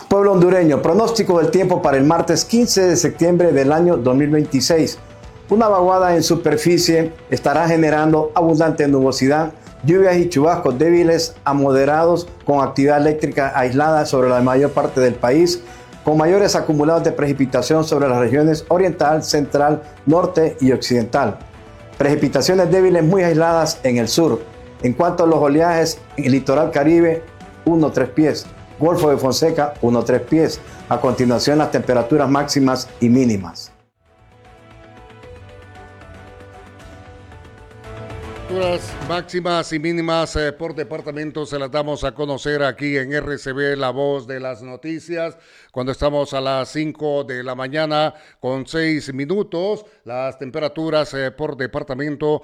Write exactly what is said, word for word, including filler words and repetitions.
Pueblo hondureño, pronóstico del tiempo para el martes quince de septiembre del año dos mil veintiséis. Una vaguada en superficie estará generando abundante nubosidad, lluvias y chubascos débiles a moderados con actividad eléctrica aislada sobre la mayor parte del país, con mayores acumulados de precipitación sobre las regiones oriental, central, norte y occidental. Precipitaciones débiles muy aisladas en el sur. En cuanto a los oleajes, en el litoral caribe, uno a tres pies. Golfo de Fonseca, uno a tres pies. A continuación, las temperaturas máximas y mínimas. Las máximas y mínimas eh, por departamento se las damos a conocer aquí en R C B, La Voz de las Noticias, cuando estamos a las cinco de la mañana con seis minutos. Las temperaturas eh, por departamento